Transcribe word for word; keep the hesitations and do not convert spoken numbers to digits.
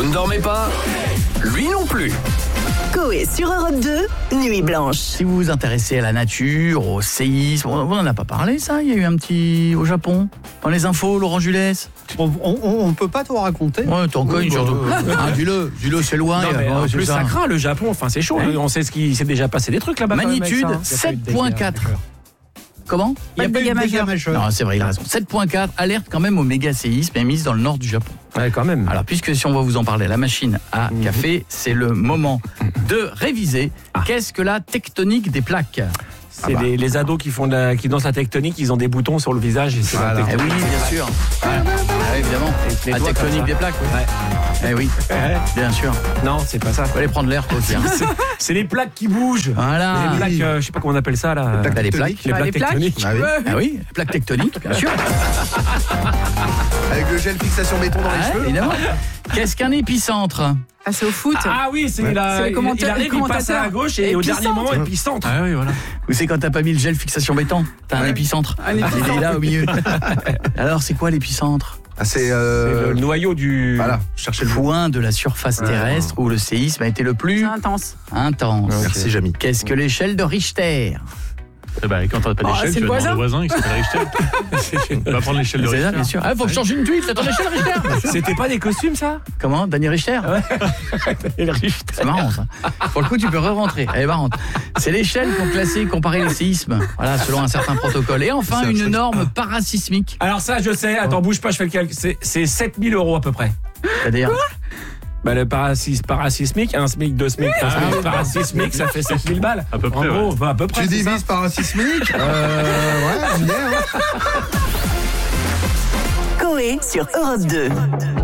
ne dormez pas? Lui non plus. Coé sur Europe deux, Nuit Blanche. Si vous vous intéressez à la nature, au séisme, on n'en a pas parlé ça, il y a eu un petit au Japon, dans les infos, Laurent Jules. On, on, on peut pas tout raconter. Ouais, t'en cognes surtout. bah, Ah, dis-le, dis-le, c'est loin. Non, mais ouais, en c'est plus ça. ça craint le Japon, enfin c'est chaud, Ouais. on sait ce qui s'est déjà passé des trucs là-bas. quand même avec Magnitude ça, hein. sept virgule quatre. Comment? Il n'y a pas eu de dégâts majeurs. Non, c'est vrai, il a raison. sept virgule quatre, alerte quand même au méga séisme émise dans le nord du Japon. Ouais, quand même. Alors, puisque si on va vous en parler, la machine à Mhm. café, c'est le moment de réviser. Qu'est-ce que la tectonique des plaques? C'est Ah bah. les, les ados qui font de la, qui dansent la tectonique, ils ont des boutons sur le visage et c'est la Eh tectonique. oui, bien sûr. Ouais. Ah, évidemment. les La doigts tectonique comme ça. des plaques, oui. Ouais. Eh oui, Ouais. bien sûr. Non, c'est pas ça. Faut aller prendre l'air, toi aussi. hein. C'est les plaques qui bougent. Voilà. Les plaques, euh, je sais pas comment on appelle ça là. Bah, les plaques. Les plaques tectoniques. Ah oui. Ah oui, plaques tectoniques, bien sûr. Avec le gel fixation béton dans les Ouais, cheveux. évidemment. Qu'est-ce qu'un épicentre? Ah, c'est au foot. Ah oui, c'est la. C'est le commenta- il arrive, le il passe à commentateur. gauche et au dernier Épicentre. moment, épicentre. Ah oui, voilà. Ou c'est quand t'as pas mis le gel fixation béton, t'as un épicentre. Un épicentre. Il est là au milieu. Alors, c'est quoi l'épicentre? Ah, c'est C'est euh, le noyau du. voilà, cherchez le mot. Point de la surface terrestre où le séisme a été le plus C'est intense. intense. Merci Jamy. Qu'est-ce que l'échelle de Richter? Eh ben, quand t'as pas Oh, d'échelle, c'est tu le vas demander voisin. au voisin qui s'appelle Richter. On va prendre l'échelle de C'est ça, Richter. bien sûr. Ah, faut que je change une tuile, c'est ton échelle Richter. C'était pas des costumes ça? Comment? Daniel Richter? C'est marrant ça. Pour le coup, tu peux re-rentrer. Elle est marrante. C'est l'échelle pour classer, comparer les séismes. Voilà, selon un certain protocole. Et enfin, C'est un une chouette. norme parasismique. Alors ça, je sais. Attends, bouge pas, je fais le calcul. C'est, c'est sept mille euros à peu près. C'est-à-dire? Bah, le parasis, parasismique, un SMIC, deux SMIC, trois SMIC, parasismique, ça fait sept mille balles. À peu près, En gros, bah, à peu près. Tu c'est ça. divises par un sismique. Euh, ouais, on y est, hein. Coé sur Europe deux.